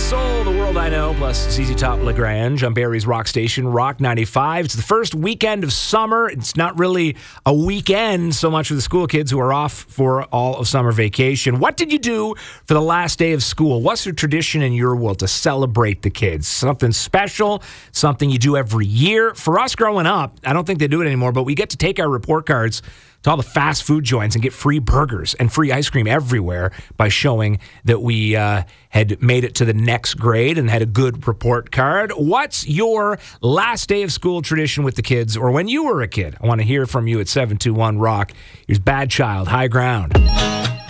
Soul, The World I Know, plus ZZ Top Lagrange on Barrie's Rock Station, Rock 95. It's the first weekend of summer. It's not really a weekend so much for the school kids who are off for all of summer vacation. What did you do for the last day of school? What's the tradition in your world to celebrate the kids? Something special, something you do every year. For us growing up, I don't think they do it anymore, but we get to take our report cards to all the fast food joints and get free burgers and free ice cream everywhere by showing that we had made it to the next grade and had a good report card. What's your last day of school tradition with the kids, or when you were a kid? I want to hear from you at 721 Rock. Here's Bad Child, High Ground.